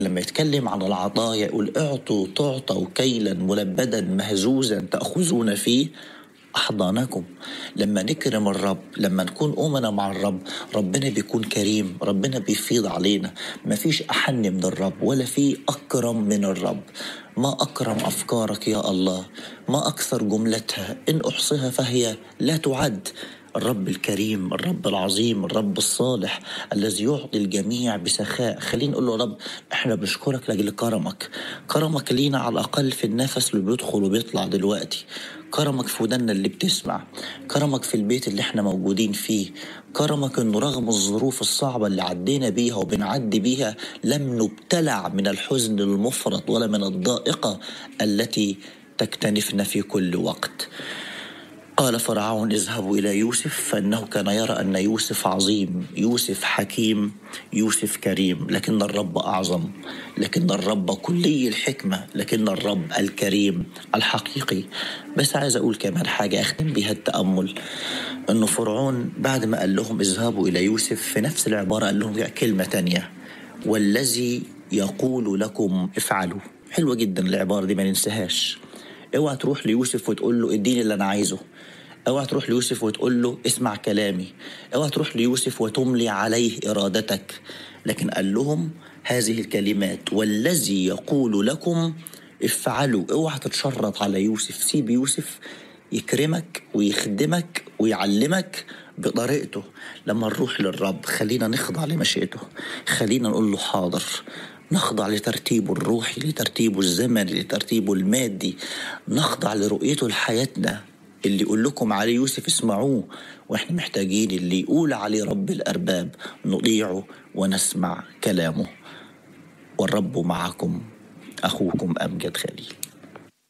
لما يتكلم عن العطايا يقول اعطوا تعطوا كيلا ملبدا مهزوزا تأخذون فيه أحضانكم. لما نكرم الرب، لما نكون أمنا مع الرب، ربنا بيكون كريم، ربنا بيفيض علينا. ما فيش أحن من الرب ولا في أكرم من الرب. ما أكرم أفكارك يا الله، ما أكثر جملتها، إن أحصيها فهي لا تعد. الرب الكريم، الرب العظيم، الرب الصالح الذي يعطي الجميع بسخاء. خلينا نقول له رب احنا بنشكرك لأجل كرمك، كرمك لينا على الأقل في النفس اللي بيدخل وبيطلع دلوقتي، كرمك في ودنا اللي بتسمع، كرمك في البيت اللي احنا موجودين فيه، كرمك انه رغم الظروف الصعبة اللي عدينا بيها وبنعدي بيها لم نبتلع من الحزن المفرط ولا من الضائقة التي تكتنفنا في كل وقت. قال فرعون اذهبوا إلى يوسف فإنه كان يرى أن يوسف عظيم، يوسف حكيم، يوسف كريم، لكن الرب أعظم، لكن الرب كلي الحكمة، لكن الرب الكريم الحقيقي. بس عايز أقول كمان حاجة أختم بها التأمل، أنه فرعون بعد ما قال لهم اذهبوا إلى يوسف في نفس العبارة قال لهم كلمة تانية، والذي يقول لكم افعلوا. حلوة جدا العبارة دي، ما ننساهاش. اوعى تروح ليوسف وتقول له اديني اللي انا عايزه، اوعى تروح ليوسف وتقول له اسمع كلامي، اوعى تروح ليوسف وتملي عليه ارادتك، لكن قال لهم هذه الكلمات والذي يقول لكم افعلوا. اوعى تتشرط على يوسف، سيب يوسف يكرمك ويخدمك ويعلمك بطريقته. لما نروح للرب خلينا نخضع لمشيئته، خلينا نقول له حاضر، نخضع لترتيبه الروحي، لترتيبه الزمني، لترتيبه المادي، نخضع لرؤيته لحياتنا. اللي يقول لكم عليه يوسف اسمعوه، واحنا محتاجين اللي يقول عليه رب الأرباب نطيعه ونسمع كلامه. والرب معكم، أخوكم أمجد خليل.